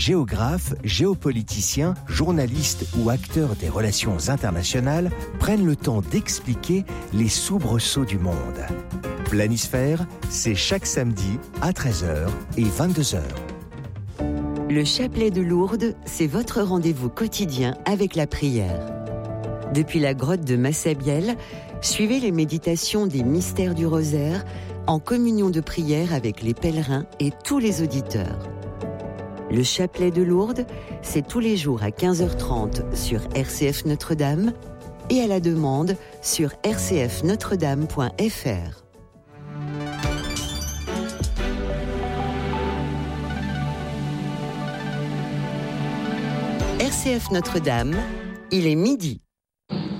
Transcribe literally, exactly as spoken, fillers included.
Géographes, géopoliticiens, journalistes ou acteurs des relations internationales prennent le temps d'expliquer les soubresauts du monde. Planisphère, c'est chaque samedi à treize heures et vingt-deux heures. Le chapelet de Lourdes, c'est votre rendez-vous quotidien avec la prière. Depuis la grotte de Massabielle, suivez les méditations des mystères du rosaire en communion de prière avec les pèlerins et tous les auditeurs. Le chapelet de Lourdes, c'est tous les jours à quinze heures trente sur R C F Notre-Dame et à la demande sur r c f notre dame point f r. R C F Notre-Dame, il est midi.